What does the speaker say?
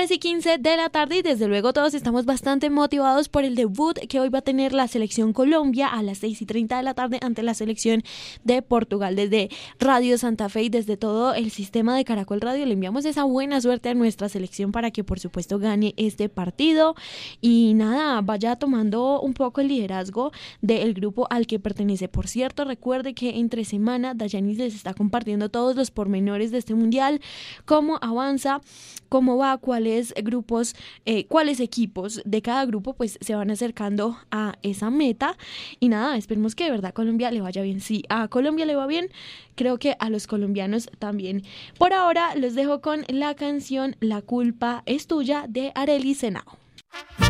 3:15 de la tarde y desde luego todos estamos bastante motivados por el debut que hoy va a tener la selección Colombia a las 6:30 de la tarde ante la selección de Portugal. Desde Radio Santa Fe y desde todo el sistema de Caracol Radio le enviamos esa buena suerte a nuestra selección para que por supuesto gane este partido y nada, vaya tomando un poco el liderazgo del grupo al que pertenece. Por cierto, recuerde que entre semana Dayanis les está compartiendo todos los pormenores de este mundial, cómo avanza, cómo va, cuáles grupos, cuáles equipos de cada grupo pues se van acercando a esa meta y nada, esperemos que de verdad a Colombia le vaya bien. Si a Colombia le va bien, creo que a los colombianos también. Por ahora los dejo con la canción La culpa es tuya de Arely Senao.